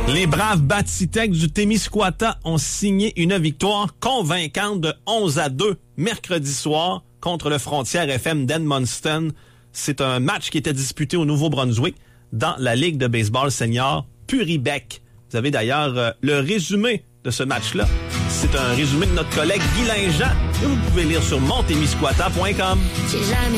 Les braves Battitech du Témiscouata ont signé une victoire convaincante de 11-2 mercredi soir contre le Frontière FM d'Edmundston. C'est un match qui était disputé au Nouveau-Brunswick dans la Ligue de baseball senior Puribec. Vous avez d'ailleurs le résumé de ce match-là. C'est un résumé de notre collègue Guy Linjean que vous pouvez lire sur montémiscouata.com.